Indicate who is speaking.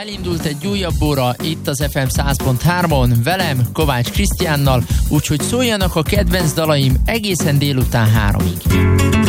Speaker 1: elindult egy újabb óra itt az FM 100.3-on, velem, Kovács Krisztiánnal, úgyhogy szóljanak a kedvenc dalaim egészen délután 3-ig.